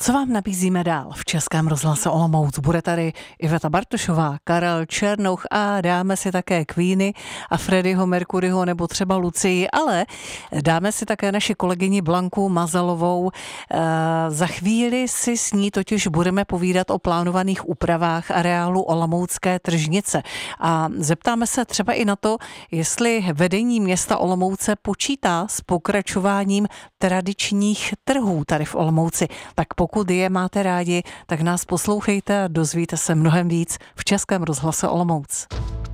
Co vám nabízíme dál v Českém rozhlase Olomouc? Bude tady Iveta Bartošová, Karel Černoch a dáme si také Queeny a Freddieho Mercuryho nebo třeba Lucii, ale dáme si také naši kolegyni Blanku Mazalovou. Za chvíli si s ní totiž budeme povídat o plánovaných úpravách areálu Olomoucké tržnice. A zeptáme se třeba i na to, jestli vedení města Olomouce počítá s pokračováním tradičních trhů tady v Olomouci. Tak pokud je máte rádi, tak nás poslouchejte a dozvíte se mnohem víc v Českém rozhlase Olomouc.